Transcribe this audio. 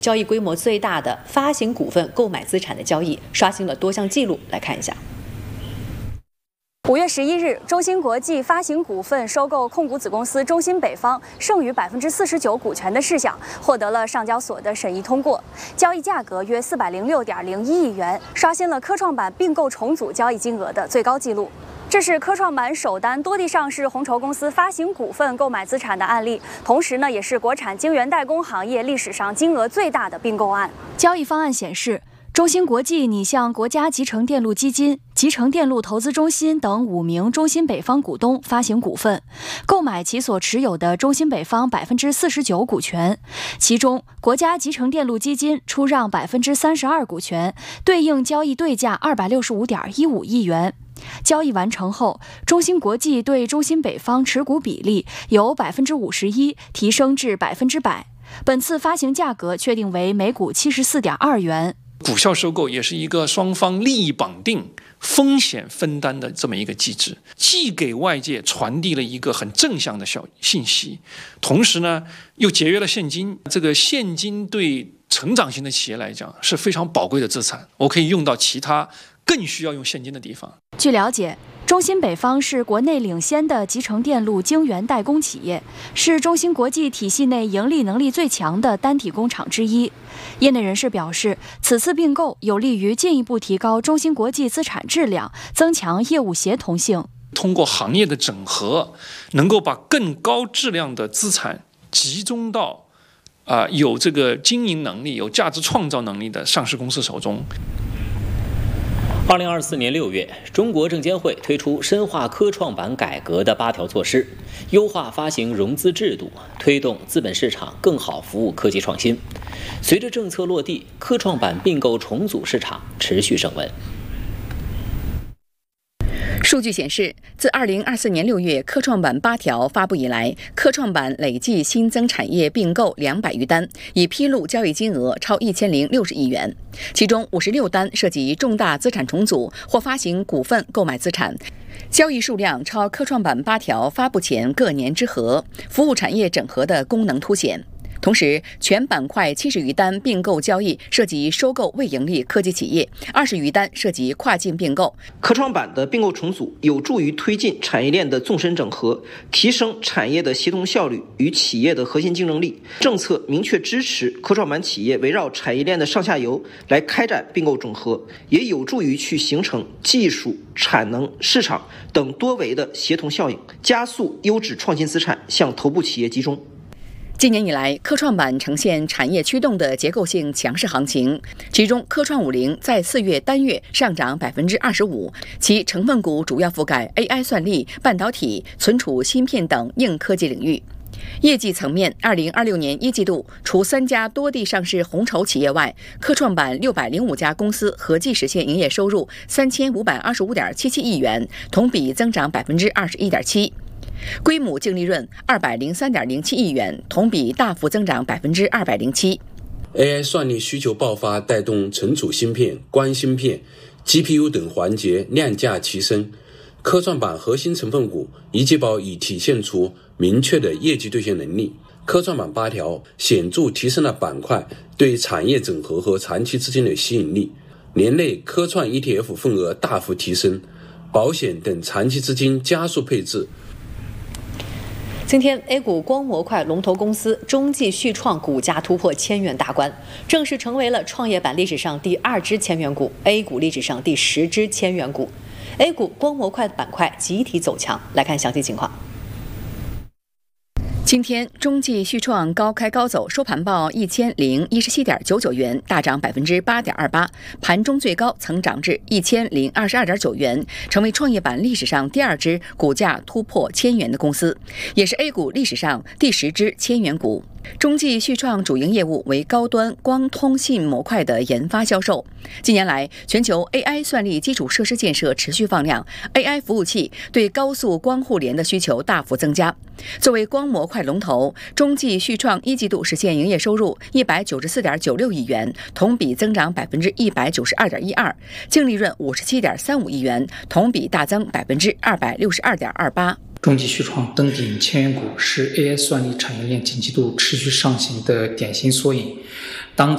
交易规模最大的发行股份购买资产的交易刷新了多项记录。来看一下。 5月11日，中芯国际发行股份收购控股子公司中芯北方剩余49%股权的事项，获得了上交所的审议通过，交易价格约406.01亿元，刷新了科创板并购重组交易金额的最高纪录。这是科创板首单多地上市红筹公司发行股份购买资产的案例，同时呢，也是国产晶圆代工行业历史上金额最大的并购案。交易方案显示，中芯国际拟向国家集成电路基金、集成电路投资中心等5名中芯北方股东发行股份，购买其所持有的中芯北方49%股权，其中国家集成电路基金出让32%股权，对应交易对价265.15亿元。交易完成后，中芯国际对中芯北方持股比例由51%提升至100%。本次发行价格确定为每股74.2元。 股票收购也是一个双方利益绑定、风险分担的这么一个机制，既给外界传递了一个很正向的信息，同时呢又节约了现金。这个现金对成长型的企业来讲是非常宝贵的资产，我可以用到其他更需要用现金的地方。 据了解，中芯北方是国内领先的集成电路晶圆代工企业，是中芯国际体系内盈利能力最强的单体工厂之一。业内人士表示，此次并购有利于进一步提高中芯国际资产质量，增强业务协同性。 通过行业的整合，能够把更高质量的资产集中到有这个经营能力、有价值创造能力的上市公司手中。 2024年6月，中国证监会推出深化科创板改革的8条措施，优化发行融资制度，推动资本市场更好服务科技创新。随着政策落地，科创板并购重组市场持续升温。 数据显示，自2024年6月科创板8条发布以来，科创板累计新增产业并购200余单，已披露交易金额超1060亿元，其中56单涉及重大资产重组或发行股份购买资产，交易数量超科创板8条发布前各年之和，服务产业整合的功能凸显。同时，全板块70余单并购交易涉及收购未盈利科技企业，20余单涉及跨境并购。 科创板的并购重组有助于推进产业链的纵深整合，提升产业的协同效率与企业的核心竞争力。政策明确支持科创板企业围绕产业链的上下游来开展并购整合，也有助于去形成技术、产能、市场等多维的协同效应，加速优质创新资产向头部企业集中。 今年以来，科创板呈现产业驱动的结构性强势行情，其中科创50在4月单月上涨25%，其成分股主要覆盖 AI 算力、半导体、存储芯片等硬科技领域。业绩层面，2026年1季度，除3家多地上市红筹企业外，科创板605家公司合计实现营业收入3525.77亿元，同比增长21.7%。归母净利润203.07亿元，同比大幅增长207%。 AI 算力需求爆发，带动存储芯片、光芯片、GPU 等环节量价齐升。科创板核心成分股一季报已体现出明确的业绩兑现能力。科创板8条显著提升了板块对产业整合和长期资金的吸引力，年内科创 ETF 份额大幅提升，保险等长期资金加速配置。 今天 A 股光模块龙头公司中继续创股价突破1000元大关，正式成为了创业板历史上第2只1000元股， A 股历史上第10只1000元股。 A 股光模块板块集体走强，来看详细情况。 今天，中继续创高开高走，收盘报1017.99元，大涨8.28%，盘中最高曾涨至1022.9元，成为创业板历史上第2只股价突破1000元的公司，也是 A 股历史上第10只1000元股。中继续创主营业务为高端光通信模块的研发销售。近年来，全球 AI 算力基础设施建设持续放量， AI 服务器对高速光互联的需求大幅增加。作为光模块龙头，中继续创1季度实现营业收入194.96亿元，同比增长192.12%，净利润57.35亿元，同比大增262.28%。 中继续创登顶1000元股，是 AI 算力产业链景气度持续上行的典型缩影。